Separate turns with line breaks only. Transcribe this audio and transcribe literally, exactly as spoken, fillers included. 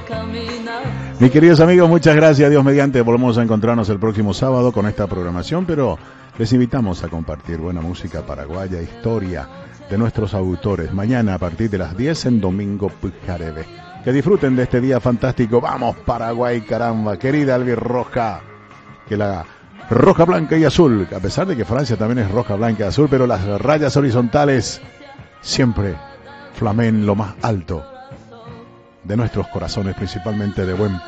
Mis queridos amigos, muchas gracias. Dios mediante, volvemos a encontrarnos el próximo sábado con esta programación, pero les invitamos a compartir buena música paraguaya, historia de nuestros autores. Mañana a partir de las diez en Domingo Pucarebe. Que disfruten de este día fantástico. ¡Vamos, Paraguay, caramba! Querida albirroja, que la roja, blanca y azul, a pesar de que Francia también es roja, blanca y azul, pero las rayas horizontales siempre flamen lo más alto de nuestros corazones, principalmente de buen